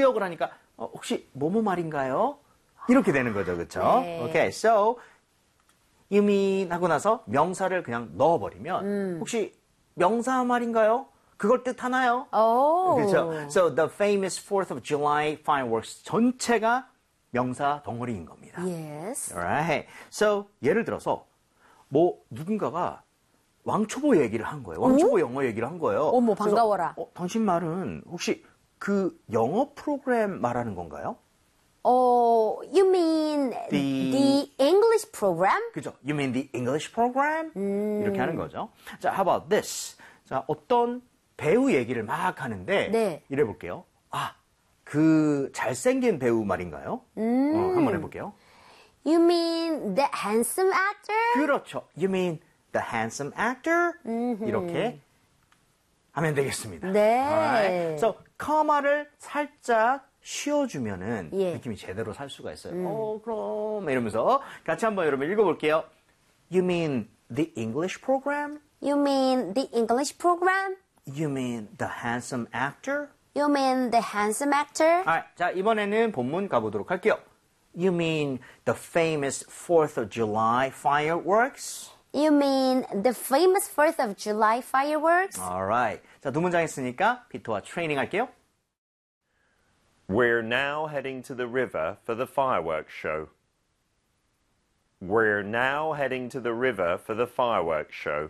의역을 하니까 혹시 뭐뭐 말인가요? 이렇게 되는 거죠. 그렇죠? 네. Okay, so you mean 하고 나서 명사를 그냥 넣어버리면 혹시 명사 말인가요? 그걸 뜻하나요? 오. 그렇죠. So the famous 4th of July fireworks 전체가 명사 덩어리인 겁니다. Yes. Alright. So 예를 들어서 뭐 누군가가 왕초보 얘기를 한 거예요. 왕초보 영어 얘기를 한 거예요. 어머, 반가워라. 그래서, 당신 말은 혹시 그 영어 프로그램 말하는 건가요? You mean the English program? 그죠? You mean the English program? 이렇게 하는 거죠. 자, how about this? 자, 어떤 배우 얘기를 막 하는데 네. 이래 볼게요. 아, 그 잘생긴 배우 말인가요? 한번 해볼게요. You mean the handsome actor? 그렇죠. You mean the handsome actor? 이렇게 하면 되겠습니다. 네. Alright. So, 커마를 살짝 쉬어주면은 예. 느낌이 제대로 살 수가 있어요. 그럼 이러면서 같이 한번 여러분 읽어볼게요. You mean the English program? You mean the English program? You mean the handsome actor? You mean the handsome actor? Alright, 자 이번에는 본문 가보도록 할게요. You mean the famous 4th of July fireworks? You mean the famous 4th of July fireworks? Alright, 자 두 문장 했으니까 피터와 트레이닝 할게요. We're now heading to the river for the fireworks show. We're now heading to the river for the fireworks show.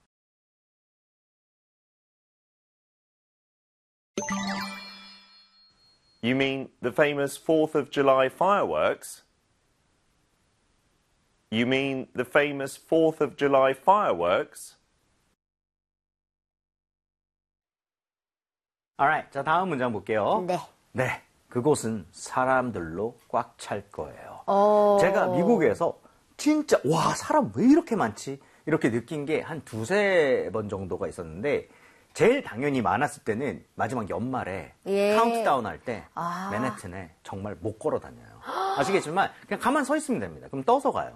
You mean the famous 4th of July fireworks? You mean the famous 4th of July fireworks? Alright, 자 다음 문장 볼게요. 네. 네, 그곳은 사람들로 꽉 찰 거예요. 제가 미국에서 진짜 와 사람 왜 이렇게 많지? 이렇게 느낀 게 한 두세 번 정도가 있었는데 제일 당연히 많았을 때는 마지막 연말에 예. 카운트다운 할 때 맨해튼에 정말 못 걸어 다녀요. 아시겠지만 그냥 가만 서 있으면 됩니다. 그럼 떠서 가요.